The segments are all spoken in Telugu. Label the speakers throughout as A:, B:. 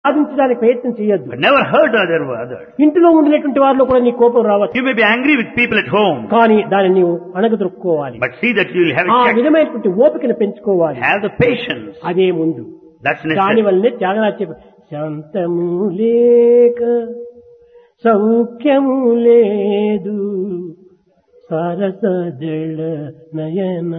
A: సాధించడానికి ప్రయత్నం చేయొద్దు.
B: But never hurt others.
A: ఇంటిలో ఉండినటువంటి వారిలో కూడా నీ కోపం రావచ్చు.
B: You may be angry with people at home.
A: కానీ దానిని నీవు అణగదొక్కుకోవాలి.
B: But see that you will have
A: ఆ
B: a check.
A: విధమైనటువంటి ఓపికను పెంచుకోవాలి.
B: Have the patience.
A: అదే ముందు.
B: That's
A: దాని
B: necessary.
A: వల్లనే త్యాగరాజు చెప్పారు, శాంతము లేక సౌఖ్యము లేదు సరసదళ నయన.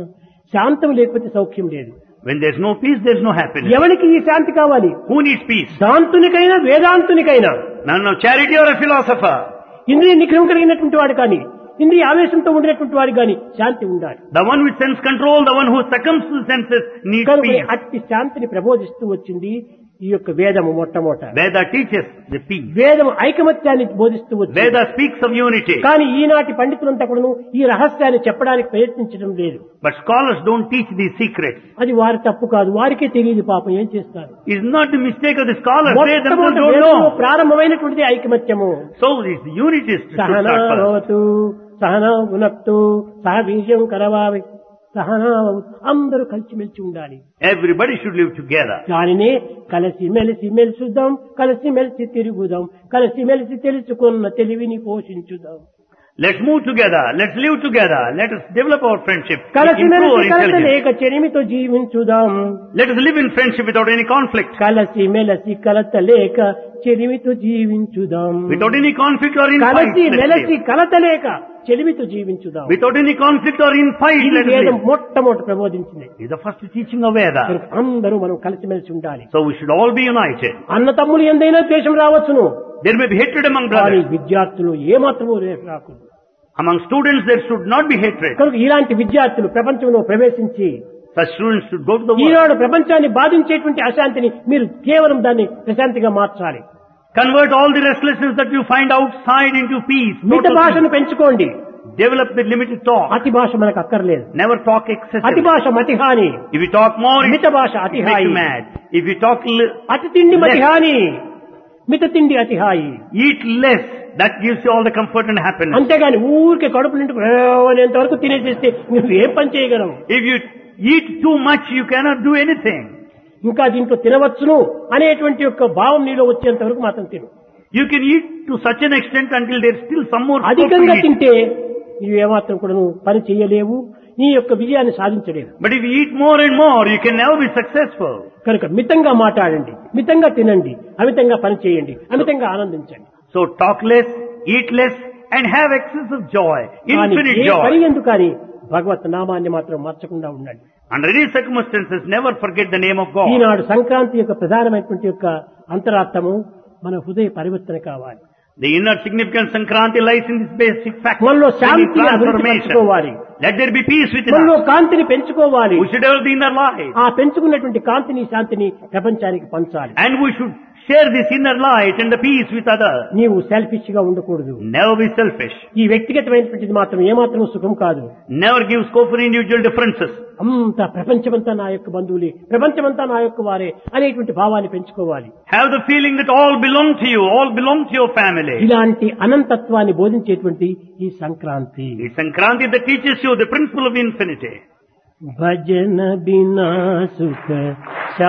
A: శాంతం లేకపోతే సౌఖ్యం లేదు.
B: When there's no peace, there's no happiness.
A: ఎవరికి ఈ శాంతి కావాలి?
B: Who needs peace?
A: దాంతునికైనా వేదాంతునికైనా,
B: None of charity or a philosopher.
A: ఇంద్రియ నిగ్రహం కలిగినటువంటి వాడు కానీ, ఇంద్రియ ఆవేశంతో ఉండినటువంటి వాడు కానీ శాంతి ఉండాలి.
B: The one with sense control, the one who succumbs to the senses needs
A: కనుక
B: peace.
A: అట్టి శాంతిని ప్రబోధిస్తూ వచ్చింది ఈ యొక్క వేదము మొట్టమొదట.
B: Veda teaches the peace.
A: వేదము ఐకమత్యాన్ని బోధిస్తూ వచ్చింది.
B: Veda speaks of unity.
A: కానీ ఈనాటి పండితులంతా కూడా ఈ రహస్యాన్ని చెప్పడానికి ప్రయత్నించడం లేదు.
B: But scholars don't teach these secrets.
A: అది వారి తప్పు కాదు, వారికే తెలియదు పాపం, ఏం చేస్తారు.
B: It's not the mistake of the scholars. They themselves
A: మొట్టమొదటి
B: don't
A: వేదంలో
B: know.
A: ప్రారంభమైనటువంటిది ఐకమత్యము.
B: So this unity is to
A: Sahana
B: start first.
A: భవతు సహనా భునక్తు సహ వీర్యం కరవావి సహనా అందరూ కలిసిమెలిసి ఉండాలి.
B: Everybody should live together.
A: దానినే కలిసి మెలిసి మెలుసుదాం, కలిసి మెలిసి తిరుగుదాం, కలిసి మెలిసి తెలుసుకున్న తెలివిని పోషించుదాం.
B: Let's move together. Let's live together. Let us develop our friendship.
A: కలిసి
B: Improve our
A: మెలిసి కలత
B: intelligence.
A: లేక చెరిమితో జీవించుదాం.
B: Let us live in friendship without any conflict.
A: కలిసి మెలిసి కలత లేక చెరిమితో జీవించుదాం.
B: Without any conflict or in fight.
A: కలిసి
B: Let's
A: మెలిసి
B: live.
A: కలత లేక చెలిమితో జీవించుదాం.
B: Without any conflict or in fight.
A: ఇది
B: Let us
A: వేదం
B: live.
A: మొట్టమొదటి ప్రబోధించింది.
B: This is the first teaching of Veda.
A: అందరూ మనం కలిసిమెలిసి ఉండాలి.
B: So we should all be united.
A: అన్న తమ్ములు ఎందైనా ద్వేషం రావచ్చును,
B: There may be hatred among
A: కానీ
B: brothers.
A: విద్యార్థులు ఏమాత్రమూ రాకూడదు.
B: Among students there should not be hatred.
A: కనుక ఇలాంటి విద్యార్థులు ప్రపంచంలో ప్రవేశించి
B: Such students should go to the world.
A: ఈనాడు ప్రపంచాన్ని బాధించేటువంటి అశాంతిని మీరు కేవలం దాన్ని ప్రశాంతిగా మార్చాలి.
B: Convert all the restlessness that you find outside into peace.
A: మిత
B: Total
A: భాషను పెంచుకోండి.
B: peace. Develop the limited talk.
A: అతి భాష మనకు అక్కర్లేదు.
B: Never talk
A: అతి
B: excessively.
A: భాష మతిహాని,
B: If you talk more, it
A: మిత భాష అతి
B: makes
A: hi.
B: you mad. If you talk
A: అతి తిండి
B: less,
A: మతిహాని, మిత తిండి అతి హాయి.
B: eat less, that gives you all the comfort and happiness.
A: అంతేగాని ఊరికే కడుపు నిండి అనేంత వరకు తినేసేస్తే నువ్వు ఏం పని చేయగలవు?
B: If you eat too much, you cannot do anything.
A: ఇంకా దీంట్లో తినవచ్చును అనేటువంటి యొక్క భావం నీలో వచ్చేంత వరకు మాత్రం తిను.
B: You can eat to such an extent until there's still some more scope to
A: అధికంగా
B: eat.
A: తింటే నీవు ఏమాత్రం కూడా నువ్వు పని చేయలేవు, నీ యొక్క విజయాన్ని సాధించలేవు.
B: But if you eat more and more, you can never be successful.
A: కనుక మితంగా మాట్లాడండి, మితంగా తినండి, అమితంగా పని చేయండి, అమితంగా ఆనందించండి.
B: So talk less, eat less, and have excess of joy,
A: కానీ
B: infinite
A: ఏ పని
B: joy.
A: ఎందుకు కానీ భగవత్ నామాన్ని మాత్రం మర్చకుండా ఉండండి.
B: Under any circumstances, never forget the name of God.
A: ఈనాడు సంక్రాంతి యొక్క ప్రధానమైనటువంటి యొక్క అంతరార్థము మన హృదయ పరివర్తన కావాలి.
B: The inner significance Sankranti lies in this basic fact.
A: మనలో
B: bringing
A: శాంతిని అభివృద్ధి
B: transformation.
A: పెంచుకోవాలి.
B: Let there be peace within
A: మనలో
B: us.
A: కాంతిని పెంచుకోవాలి.
B: We should develop the inner light.
A: ఆ పెంచుకున్నటువంటి కాంతిని శాంతిని ప్రపంచానికి పంచాలి.
B: And we should share this inner light and the peace with others.
A: నీవు సెల్ఫిష్ గా ఉండకూడదు.
B: Never be selfish.
A: ఈ వ్యక్తిగతమైనటువంటిది మాత్రం ఏమాత్రం సుఖం కాదు.
B: Never give scope for individual differences.
A: అంతా ప్రపంచమంతా నా యొక్క బంధువులే, ప్రపంచమంతా నా యొక్క వారే అనేటువంటి భావాన్ని పెంచుకోవాలి.
B: Have the feeling that all belong to you, all belong to your family.
A: ఇలాంటి అనంతత్వాన్ని బోధించేటువంటి ఈ Sankranti
B: It's Sankranti that teaches you the principle of infinity.
A: భజన బినా సుఖ